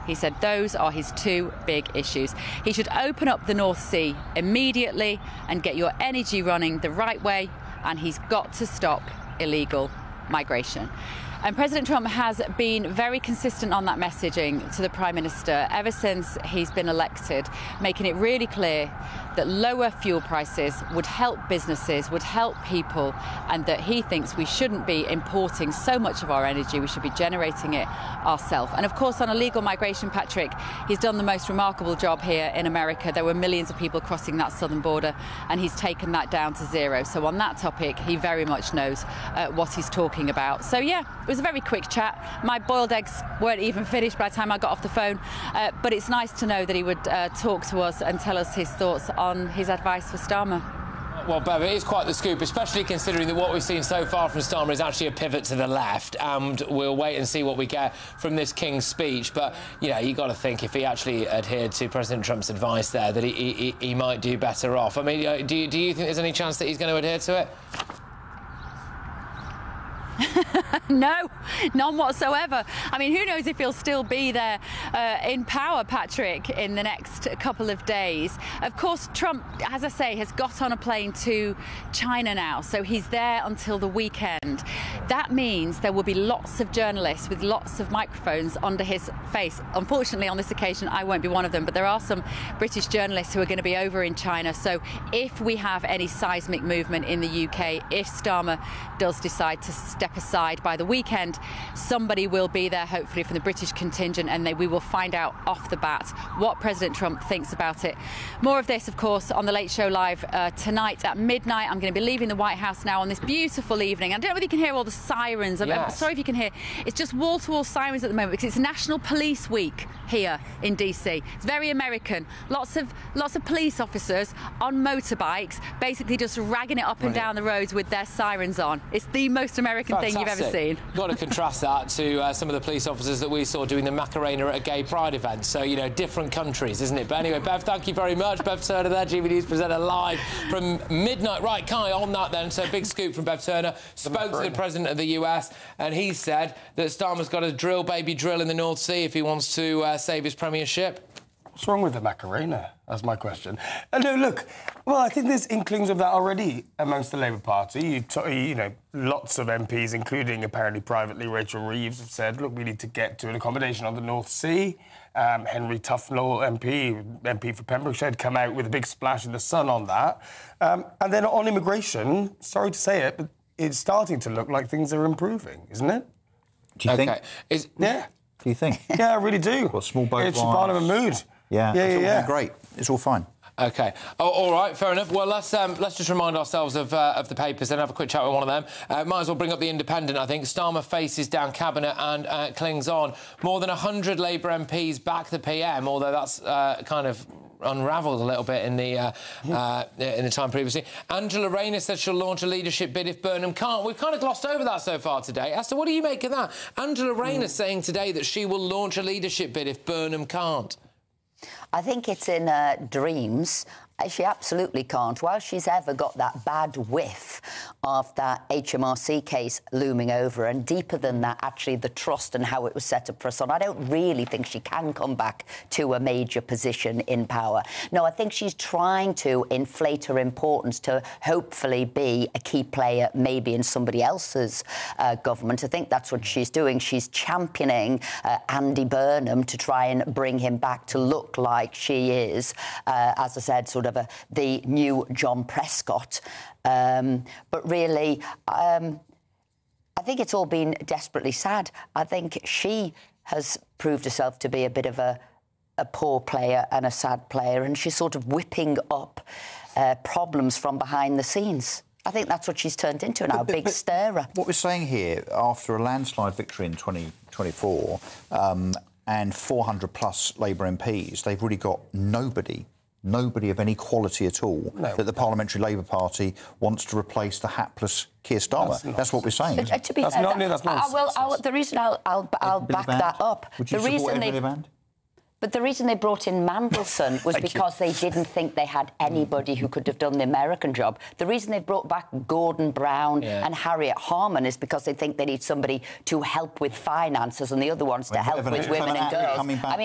He said those are his two big issues. He should open up the North Sea immediately and get your energy running the right way, and he's got to stop illegal migration. And President Trump has been very consistent on that messaging to the Prime Minister ever since he's been elected, making it really clear that lower fuel prices would help businesses, would help people, and that he thinks we shouldn't be importing so much of our energy, we should be generating it ourselves. And of course, on illegal migration, Patrick, he's done the most remarkable job here in America. There were millions of people crossing that southern border, and he's taken that down to zero. So on that topic, he very much knows what he's talking about. So yeah, it was a very quick chat. My boiled eggs weren't even finished by the time I got off the phone, but it's nice to know that he would talk to us and tell us his thoughts on his advice for Starmer. Well, Bev, it is quite the scoop, especially considering that what we've seen so far from Starmer is actually a pivot to the left, and we'll wait and see what we get from this King's speech. But, you know, you've got to think if he actually adhered to President Trump's advice there, that he might do better off. I mean, do you think there's any chance that he's going to adhere to it? No, none whatsoever. I mean, who knows if he'll still be there in power, Patrick, in the next couple of days. Of course, Trump, as I say, has got on a plane to China now, so he's there until the weekend. That means there will be lots of journalists with lots of microphones under his face. Unfortunately, on this occasion, I won't be one of them, but there are some British journalists who are going to be over in China. So if we have any seismic movement in the UK, if Starmer does decide to step aside by the weekend, somebody will be there, hopefully, from the British contingent, and we will find out off the bat what President Trump thinks about it. More of this, of course, on The Late Show Live tonight at midnight. I'm going to be leaving the White House now on this beautiful evening. I don't know whether you can hear all the sirens. Yes. I'm sorry if you can hear. It's just wall-to-wall sirens at the moment because it's National Police Week here in DC. It's very American. Lots of police officers on motorbikes, basically just ragging it up and down the roads with their sirens on. It's the most American thing you've ever seen. Got to contrast that to some of the police officers that we saw doing the Macarena at a gay pride event. So, you know, different countries, isn't it? But anyway, Bev, thank you very much. Bev Turner there, GB News presenter, live from midnight. Right, Kai, on that then. So, big scoop from Bev Turner. Spoke to the President of the US, and he said that Starmer's got to drill, baby, drill in the North Sea if he wants to save his premiership. What's wrong with the Macarena? That's my question. No, look, well, I think there's inklings of that already amongst the Labour Party. You know, lots of MPs, including apparently privately Rachel Reeves, have said, look, we need to get to an accommodation on the North Sea. Henry Tufnell, MP for Pembrokeshire, had come out with a big splash in the Sun on that. And then on immigration, sorry to say it, but it's starting to look like things are improving, isn't it? Do you think? Yeah. Do you think? Yeah, I really do. Well, small boat It's part of a mood. Yeah, it's all great. It's all fine. OK. Oh, all right, fair enough. Well, let's just remind ourselves of the papers and have a quick chat with one of them. Might as well bring up The Independent, I think. Starmer faces down Cabinet and clings on. More than 100 Labour MPs back the PM, although that's kind of unravelled a little bit in the time previously. Angela Rayner said she'll launch a leadership bid if Burnham can't. We've kind of glossed over that so far today. As to what do you make of that? Angela Rayner saying today that she will launch a leadership bid if Burnham can't. I think it's in dreams. She absolutely can't. While she's ever got that bad whiff of that HMRC case looming over, and deeper than that, actually, the trust and how it was set up for her son, I don't really think she can come back to a major position in power. No, I think she's trying to inflate her importance to hopefully be a key player maybe in somebody else's government. I think that's what she's doing. She's championing Andy Burnham to try and bring him back to look like she is, as I said, sort of the new John Prescott. But really, I think it's all been desperately sad. I think she has proved herself to be a bit of a poor player and a sad player, and she's sort of whipping up problems from behind the scenes. I think that's what she's turned into now, a big stirrer. What we're saying here, after a landslide victory in 2024 and 400-plus Labour MPs, they've really got nobody of any quality at all that the Parliamentary Labour Party wants to replace the hapless Keir Starmer. That's what we're saying. To be fair, the reason I'll back that up. Would you support Emily Band? But the reason they brought in Mandelson was because they didn't think they had anybody who could have done the American job. The reason they brought back Gordon Brown and Harriet Harman is because they think they need somebody to help with finances and the other ones to help with women and girls. I mean,